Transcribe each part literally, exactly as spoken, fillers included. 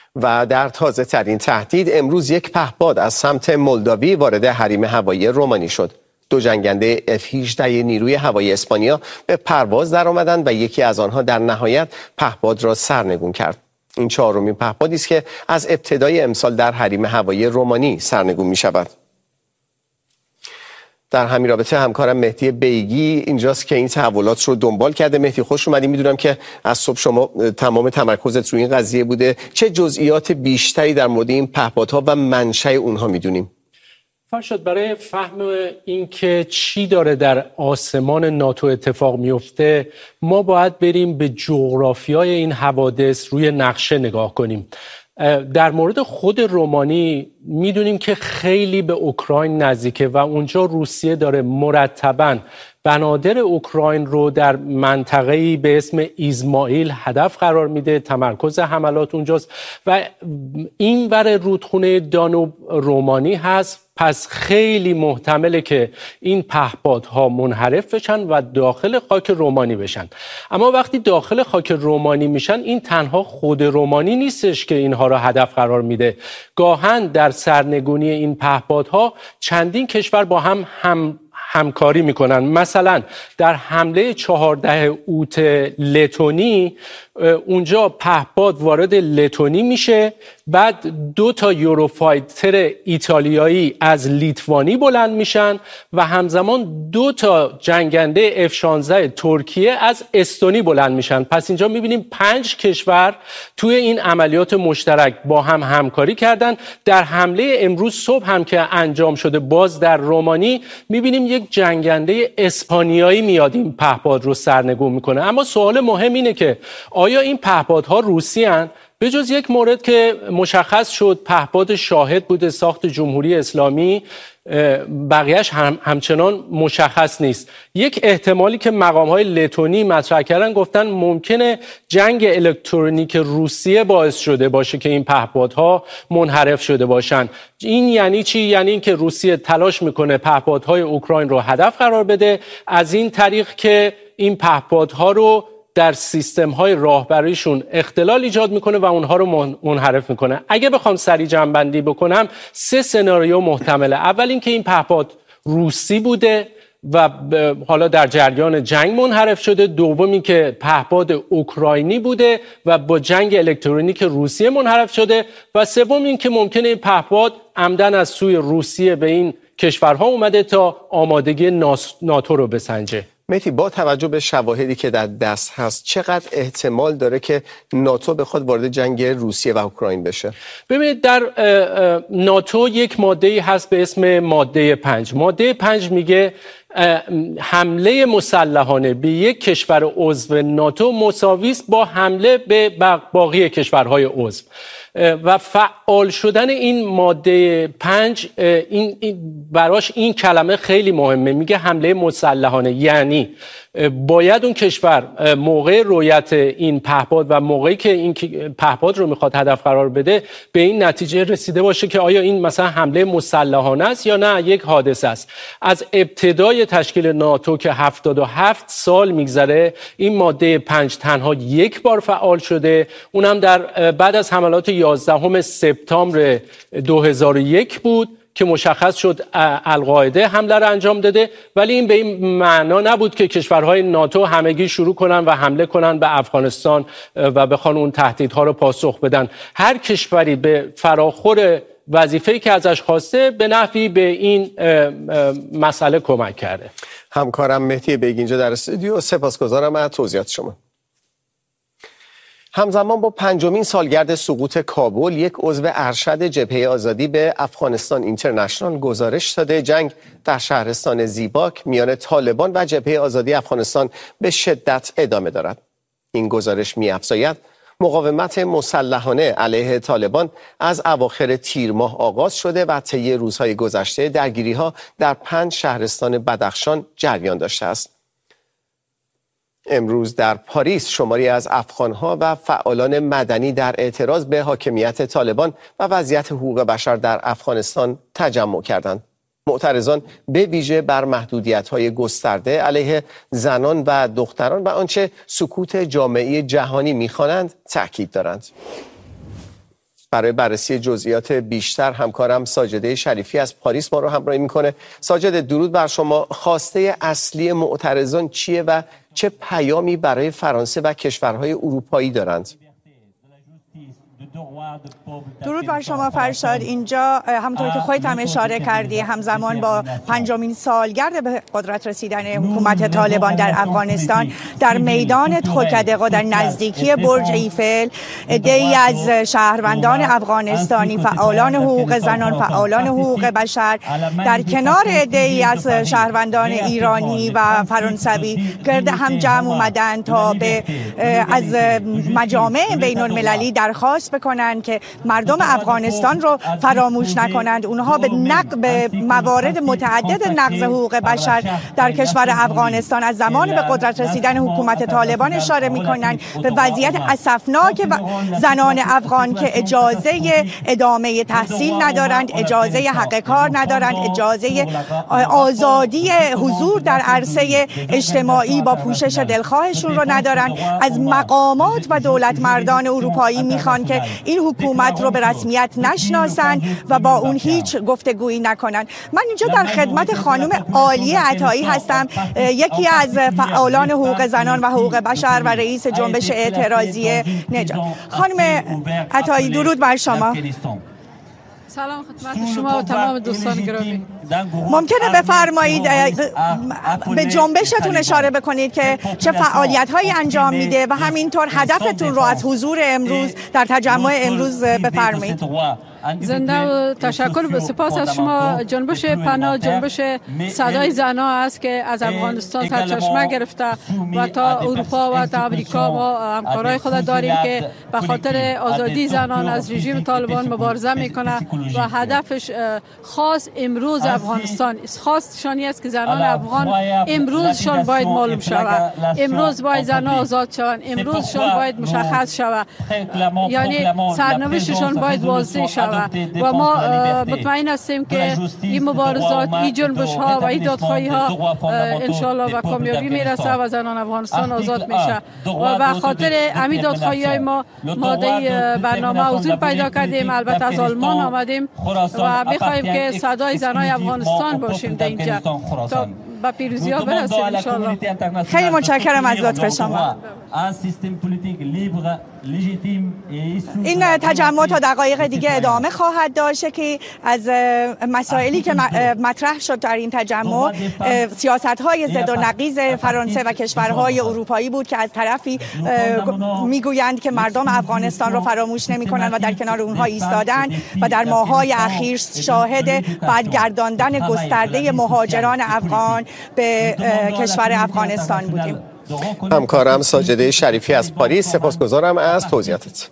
و در تازه ترین تهدید امروز یک پهپاد از سمت مولداوی وارد حریم هوایی رومانی شد. دو جنگنده اف هجده نیروی هوایی اسپانیا به پرواز درآمدند و یکی از آنها در نهایت پهپاد را سرنگون کرد. این چهارمین پهپادی است که از ابتدای امسال در حریم هوایی رومانی سرنگون می شود. در همین رابطه همکارم مهدی بیگی اینجاست که این تحولات رو دنبال کرده. مهدی خوش اومدی. میدونم که از صبح شما تمام تمرکزت روی این قضیه بوده. چه جزئیات بیشتری در مورد این پهپادها و منشأ اونها میدونیم؟ فرشاد، برای فهم اینکه چی داره در آسمان ناتو اتفاق میفته ما باید بریم به جغرافیای این حوادث روی نقشه نگاه کنیم. در مورد خود رومانی میدونیم که خیلی به اوکراین نزدیکه و اونجا روسیه داره مرتباً بنادر اوکراین رو در منطقه‌ای به اسم ایزمائیل هدف قرار میده. تمرکز حملات اونجاست و این ور رودخونه دانوب رومانی هست. پس خیلی محتمله که این پهپادها منحرف بشن و داخل خاک رومانی بشن. اما وقتی داخل خاک رومانی میشن، این تنها خود رومانی نیستش که اینها را هدف قرار میده. گاهن در سرنگونی این پهپادها چندین کشور با هم هم همکاری میکنن. مثلا در حمله چهاردهم اوت لتونی، اونجا پهپاد وارد لتونی میشه، بعد دو تا یوروفایتر ایتالیایی از لیتوانی بلند میشن و همزمان دو تا جنگنده اف شانزده ترکیه از استونی بلند میشن. پس اینجا میبینیم پنج کشور توی این عملیات مشترک با هم همکاری کردن. در حمله امروز صبح هم که انجام شده باز در رومانی میبینیم یک جنگنده اسپانیایی میاد این پهپاد رو سرنگون میکنه. اما سوال مهم اینه که آیا این پهپادها روسی هستند؟ به جز یک مورد که مشخص شد پهپاد شاهد بوده ساخت جمهوری اسلامی، بقیهش هم همچنان مشخص نیست. یک احتمالی که مقام‌های لتونی مطرح کردن، گفتن ممکنه جنگ الکترونیک روسیه باعث شده باشه که این پهپادها منحرف شده باشن. این یعنی چی؟ یعنی اینکه روسیه تلاش میکنه پهپادهای اوکراین رو هدف قرار بده، از این طریق که این پهپادها رو در سیستم‌های راهبریشون اختلال ایجاد میکنه و اونها رو منحرف میکنه. اگه بخوام سریع جمع‌بندی بکنم، سه سناریو محتمله. اول اینکه این پهپاد روسی بوده و حالا در جریان جنگ منحرف شده. دومی که پهپاد اوکراینی بوده و با جنگ الکترونیک روسیه منحرف شده. و سوم این که ممکنه این پهپاد عمدن از سوی روسیه به این کشورها اومده تا آمادگی ناتو رو بسنجه. مهدی، با توجه به شواهدی که در دست هست چقدر احتمال داره که ناتو بخواد وارد جنگ روسیه و اوکراین بشه؟ ببینید، در ناتو یک ماده‌ای هست به اسم ماده پنج. ماده پنج میگه حمله مسلحانه به یک کشور عضو ناتو مساوی است با حمله به باقی کشورهای عضو. و فعال شدن این ماده پنج، این, این براش این کلمه خیلی مهمه. میگه حمله مسلحانه، یعنی باید اون کشور موقع رویت این پهپاد و موقعی که این پهپاد رو میخواد هدف قرار بده به این نتیجه رسیده باشه که آیا این مثلا حمله مسلحانه است یا نه یک حادثه است. از ابتدای تشکیل ناتو که هفتاد و هفت سال میگذره، این ماده پنج تنها یک بار فعال شده، اونم در بعد از حملات یازدهم سپتامبر دو هزار و یک بود که مشخص شد القاعده حمله را انجام داده. ولی این به این معنا نبود که کشورهای ناتو همگی شروع کنن و حمله کنن به افغانستان و بخوان اون تهدیدها رو پاسخ بدن. هر کشوری به فراخور وظیفه‌ای که ازش خواسته به نحوی به این مسئله کمک کرده. همکارم مهدی بیگی اینجا در استودیو، سپاسگزارم از توضیحات شما. همزمان با پنجمین سالگرد سقوط کابل، یک عضو ارشد جبهه آزادی به افغانستان اینترنشنال گزارش داده جنگ در شهرستان زیباک میان طالبان و جبهه آزادی افغانستان به شدت ادامه دارد. این گزارش می‌افزاید مقاومت مسلحانه علیه طالبان از اواخر تیر ماه آغاز شده و طی روزهای گذشته درگیری‌ها در پنج شهرستان بدخشان جریان داشته است. امروز در پاریس شماری از افغان‌ها و فعالان مدنی در اعتراض به حاکمیت طالبان و وضعیت حقوق بشر در افغانستان تجمع کردند. معترضان به ویژه بر محدودیت‌های گسترده علیه زنان و دختران و آنچه سکوت جامعه جهانی می‌خوانند تاکید دارند. برای بررسی جزئیات بیشتر همکارم ساجده شریفی از پاریس ما رو همراهی میکنه. ساجده، درود بر شما. خواسته اصلی معترضان چیه و چه پیامی برای فرانسه و کشورهای اروپایی دارند؟ درود بر شما فرشاد. اینجا همونطور که خودت هم اشاره کردی همزمان با پنجمین سالگرد به قدرت رسیدن حکومت طالبان در افغانستان در میدان تخوکدقا در نزدیکی برج ایفل عده‌ای از شهروندان افغانستانی، فعالان حقوق زنان، فعالان حقوق بشر در کنار عده‌ای از شهروندان ایرانی و فرانسوی گرد هم جمع اومدن تا به از مجامع بین المللی درخواست بکنن که مردم افغانستان رو فراموش نکنند. اونها به نقض به موارد متعدد نقض حقوق بشر در کشور افغانستان از زمان به قدرت رسیدن حکومت طالبان اشاره میکنند، به وضعیت اسفناک زنان افغان که اجازه ادامه تحصیل ندارند، اجازه حق کار ندارند، اجازه آزادی حضور در عرصه اجتماعی با پوشش دلخواهشون رو ندارند. از مقامات و دولت مردان اروپایی میخوان که این حکومت رو به رسمیت نشناسن و با اون هیچ گفتگویی نکنن. من اینجا در خدمت خانم عالیه عطایی هستم، یکی از فعالان حقوق زنان و حقوق بشر و رئیس جنبش اعتراضی نجات. خانم عطایی، درود بر شما. سلام خدمت شما و تمام دوستان گرامی. ممکنه بفرمایید به جنبشتون اشاره بکنید که چه فعالیت‌هایی انجام میده و همینطور هدفتون رو از حضور امروز در تجمع امروز بفرمایید. زنده و تشکر و سپاس از شما. جنبش پناه جنبش صدای زنها است که از افغانستان سرچشمه گرفته و تا اروپا و تا امریکا ما همکارای خود داریم که به خاطر آزادی زنان از رژیم طالبان مبارزه میکنه و هدفش خاص امروز افغانستان خواستشانی است که زنان افغان امروزشان باید معلوم شود، امروز باید زنان آزاد شوند، امروزشان باید مشخص شود، یعنی سرنوشتشان باید واضح شود و ما مطمئن هستیم که این مبارزات، این جنبش ها و این دادخواهی ها انشالله به کامیابی میرسه و زنان افغانستان آزاد میشه و به خاطر همین دادخواهی های ما ماده برنامه حضور پیدا کردیم. البته از آلمان آمدیم و میخواهیم که صدای زنای افغانستان باشیم در اینجا تا به پیروزی ها برسیم انشالله. خیلی متشکرم از لطف شما. این تجمع تا دقایق دیگه ادامه خواهد داشت که از مسائلی که مطرح شد در این تجمع سیاست‌های ضد و نقیض فرانسه و کشورهای اروپایی بود که از طرفی میگویند که مردم افغانستان رو فراموش نمی‌کنند و در کنار اونها ایستادن و در ماه‌های اخیر شاهد برگرداندن گسترده مهاجران افغان به کشور افغانستان بودیم. همکارم ساجده شریفی از پاریس، سپاسگزارم از توضیحاتت.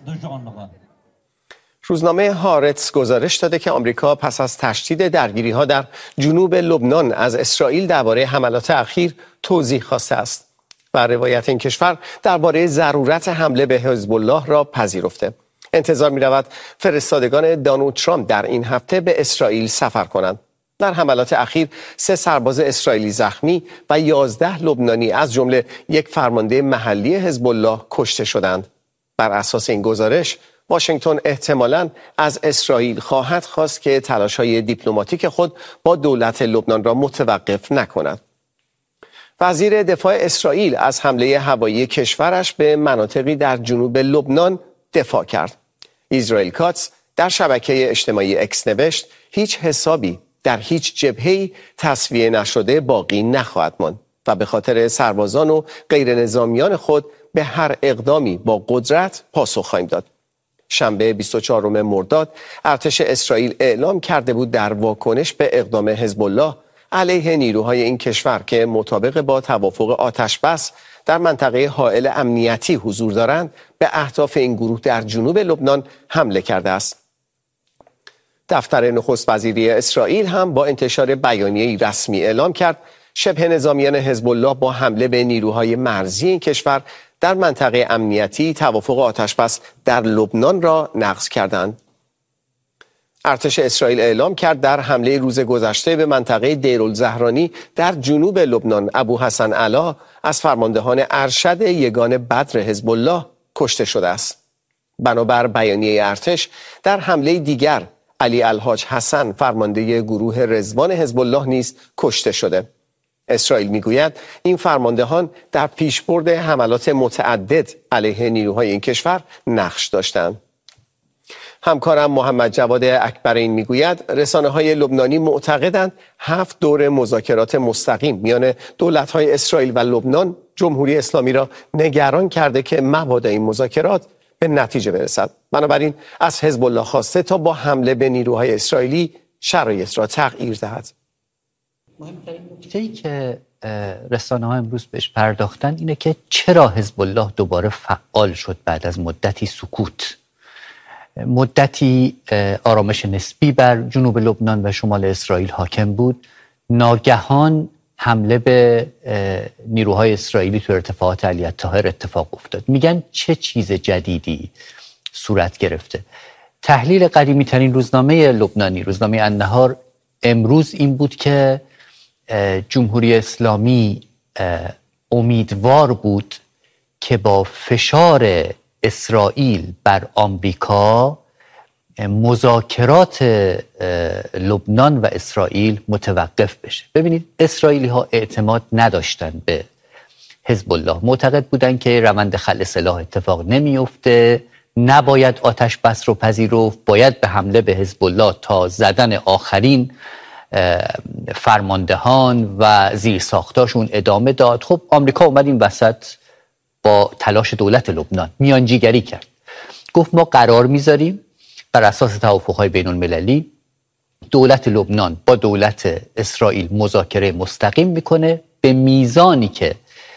روزنامه هارتس گزارش داده که آمریکا پس از تشدید درگیری‌ها در جنوب لبنان از اسرائیل درباره حملات اخیر توضیح خواسته است و روایت این کشور درباره ضرورت حمله به حزب الله را پذیرفته. انتظار می‌رود فرستادگان دونالد ترامپ در این هفته به اسرائیل سفر کنند. در حملات اخیر سه سرباز اسرائیلی زخمی و یازده لبنانی از جمله یک فرمانده محلی حزب الله کشته شدند. بر اساس این گزارش واشنگتن احتمالاً از اسرائیل خواهد خواست که تلاش‌های دیپلماتیک خود با دولت لبنان را متوقف نکند. وزیر دفاع اسرائیل از حمله هوایی کشورش به مناطقی در جنوب لبنان دفاع کرد. اسرائیل کاتس در شبکه اجتماعی اکس نوشت هیچ حسابی در هیچ جبهه‌ای تصفیه نشده باقی نخواهد ماند و به خاطر سربازان و غیر نظامیان خود به هر اقدامی با قدرت پاسخ خواهیم داد. شنبه بیست و چهارم مرداد ارتش اسرائیل اعلام کرده بود در واکنش به اقدام حزب الله علیه نیروهای این کشور که مطابق با توافق آتشبس در منطقه حائل امنیتی حضور دارند به اهداف این گروه در جنوب لبنان حمله کرده است. دفتر نخست وزیری اسرائیل هم با انتشار بیانیه‌ای رسمی اعلام کرد شبه نظامیان حزب الله با حمله به نیروهای مرزی این کشور در منطقه امنیتی توافق آتشبس در لبنان را نقض کردند. ارتش اسرائیل اعلام کرد در حمله روز گذشته به منطقه دیرالزهرانی در جنوب لبنان ابو حسن علا از فرماندهان ارشد یگان بدر حزب الله کشته شده است. بنابر بیانیه ارتش در حمله دیگر علی الحاج حسن فرمانده گروه رضوان حزب الله نیز کشته شده. اسرائیل میگوید این فرماندهان در پیشبرد حملات متعدد علیه نیروهای این کشور نقش داشتند. همکارم محمد جواد اکبرین میگوید رسانه‌های لبنانی معتقدند هفت دور مذاکرات مستقیم میان دولت‌های اسرائیل و لبنان جمهوری اسلامی را نگران کرده که مبادا این مذاکرات به نتیجه برسد. بنابراین از حزب الله خواسته تا با حمله به نیروهای اسرائیلی شرایط را تغییر دهد. مهمترین نکته‌ای که رسانه‌ها امروز بهش پرداختن اینه که چرا حزب الله دوباره فعال شد بعد از مدتی سکوت. مدتی آرامش نسبی بر جنوب لبنان و شمال اسرائیل حاکم بود. ناگهان حمله به نیروهای اسرائیلی تو ارتفاعات علی الطاهر اتفاق افتاد. میگن چه چیز جدیدی صورت گرفته؟ تحلیل قدیمی ترین روزنامه لبنانی، روزنامه النهار، امروز این بود که جمهوری اسلامی امیدوار بود که با فشار اسرائیل بر آمریکا مذاکرات لبنان و اسرائیل متوقف بشه. ببینید اسرائیلی ها اعتماد نداشتن به حزب الله، معتقد بودن که روند خلع سلاح اتفاق نمیفته، نباید آتش بس رو پذیرفت، باید به حمله به حزب الله تا زدن آخرین فرماندهان و زیرساختاشون ادامه داد. خب آمریکا اومد این وسط با تلاش دولت لبنان میانجیگری کرد، گفت ما قرار میذاریم بر اساس توافق‌های بین‌المللی دولت لبنان با دولت اسرائیل مذاکره مستقیم میکنه، به میزانی که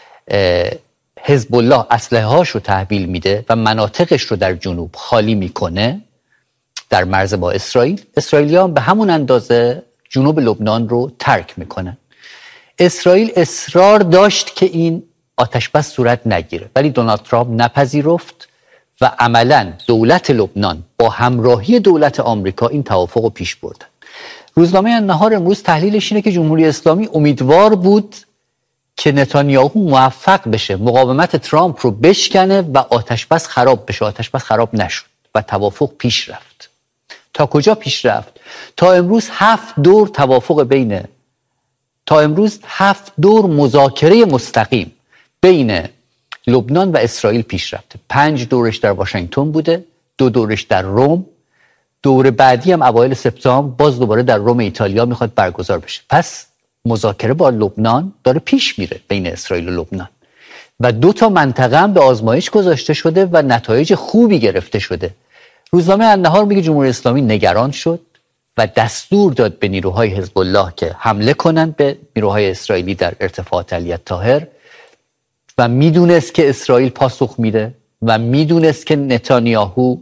حزب الله اسلحه‌هاش رو تحویل میده و مناطقش رو در جنوب خالی میکنه در مرز با اسرائیل، اسرائیلیان به همون اندازه جنوب لبنان رو ترک میکنن. اسرائیل اصرار داشت که این آتش بس صورت نگیره، ولی دونالد ترامپ نپذیرفت و عملاً دولت لبنان با همراهی دولت آمریکا این توافق رو پیش بردن. روزنامه النهار امروز تحلیلش اینه که جمهوری اسلامی امیدوار بود که نتانیاهو موفق بشه مقاومت ترامپ رو بشکنه و آتش بس خراب بشه. آتش بس خراب نشد و توافق پیش رفت. تا کجا پیش رفت؟ تا امروز هفت دور توافق بین تا امروز هفت دور مذاکره مستقیم بین لبنان و اسرائیل پیش رفته. پنج دورش در واشنگتن بوده، دو دورش در روم، دور بعدی هم اوایل سپتامبر باز دوباره در روم ایتالیا میخواد برگزار بشه. پس مذاکره با لبنان داره پیش میره بین اسرائیل و لبنان و دو تا منطقه هم به آزمایش گذاشته شده و نتایج خوبی گرفته شده. روزنامه النهار میگه جمهوری اسلامی نگران شد و دستور داد به نیروهای حزب الله که حمله کنن به نیروهای اسرائیلی در ارتفاعات علی الطاهر و میدونست که اسرائیل پاسخ میده و میدونست که نتانیاهو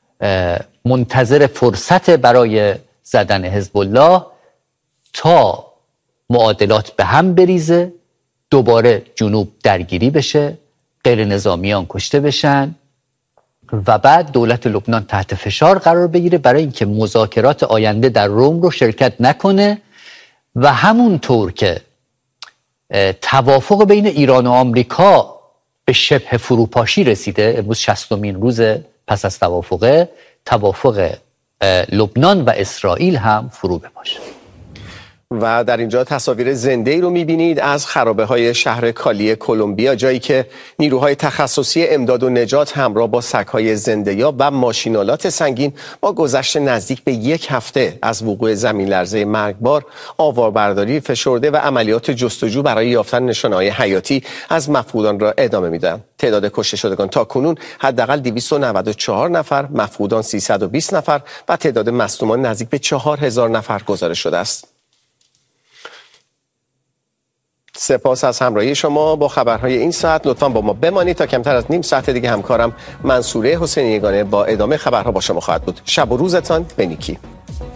منتظر فرصت برای زدن حزب الله تا معادلات به هم بریزه، دوباره جنوب درگیری بشه، غیر نظامیان کشته بشن و بعد دولت لبنان تحت فشار قرار بگیره برای اینکه مذاکرات آینده در روم رو شرکت نکنه و همونطور که توافق بین ایران و آمریکا به شبه فروپاشی رسیده، امروز شصتمین روز پس از توافقه، توافق لبنان و اسرائیل هم فرو بپاشه. و در اینجا تصاویر زنده‌ای رو می‌بینید از خرابه‌های شهر کالی کلمبیا، جایی که نیروهای تخصصی امداد و نجات همراه با سگ‌های زنده‌یاب و ماشین‌آلات سنگین با گذشت نزدیک به یک هفته از وقوع زمین‌لرزه مرگبار آواربرداری فشرده و عملیات جستجو برای یافتن نشانه‌های حیاتی از مفقودان را ادامه می‌دهند. تعداد کشته شدگان تا کنون حداقل دویست و نود و چهار نفر، مفقودان سیصد و بیست نفر و تعداد مصدومان نزدیک به چهار هزار نفر گزارش شده است. سپاس از همراهی شما با خبرهای این ساعت. لطفاً با ما بمانید تا کمتر از نیم ساعت دیگه همکارم منصوره حسینی یگانه با ادامه خبرها با شما خواهد بود. شب و روزتان به نیکی.